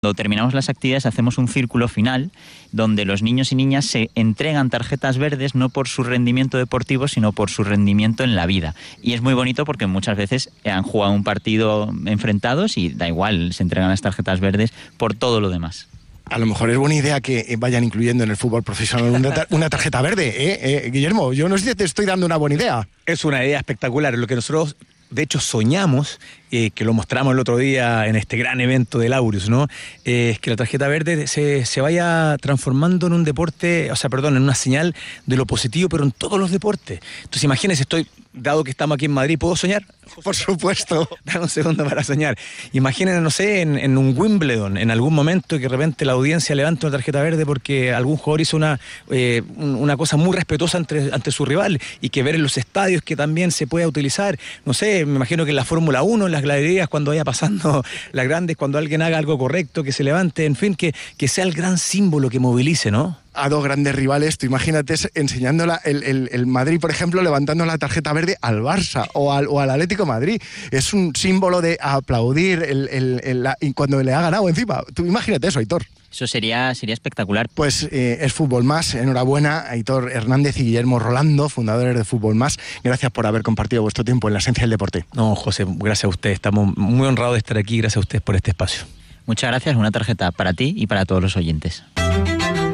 Cuando terminamos las actividades hacemos un círculo final donde los niños y niñas se entregan tarjetas verdes no por su rendimiento deportivo, sino por su rendimiento en la vida. Y es muy bonito porque muchas veces han jugado un partido enfrentados y da igual, se entregan las tarjetas verdes por todo lo demás. A lo mejor es buena idea que vayan incluyendo en el fútbol profesional una tarjeta verde, Guillermo. Yo no sé si te estoy dando una buena idea. Es una idea espectacular. Lo que nosotros, de hecho, soñamos, que lo mostramos el otro día en este gran evento del Aureus, ¿no? Es que la tarjeta verde se vaya transformando en un deporte, en una señal de lo positivo, pero en todos los deportes. Entonces, imagínense, dado que estamos aquí en Madrid, ¿puedo soñar? Por supuesto. Dame un segundo para soñar. Imaginen, no sé, en un Wimbledon, en algún momento que de repente la audiencia levanta una tarjeta verde porque algún jugador hizo una cosa muy respetuosa ante su rival, y que ver en los estadios que también se pueda utilizar. No sé, me imagino que en la Fórmula 1, en las galerías, cuando vaya pasando las grandes, cuando alguien haga algo correcto, que se levante, en fin, que sea el gran símbolo que movilice, ¿no? A dos grandes rivales, tú imagínate enseñando el Madrid, por ejemplo, levantando la tarjeta verde al Barça o al Atlético Madrid. Es un símbolo de aplaudir y cuando le ha ganado encima. Tú imagínate eso, Aitor. Eso sería espectacular. Pues es Fútbol Más. Enhorabuena, Aitor Hernández y Guillermo Rolando, fundadores de Fútbol Más. Gracias por haber compartido vuestro tiempo en la esencia del deporte. No, José, gracias a ustedes. Estamos muy honrados de estar aquí. Gracias a ustedes por este espacio. Muchas gracias. Una tarjeta para ti y para todos los oyentes.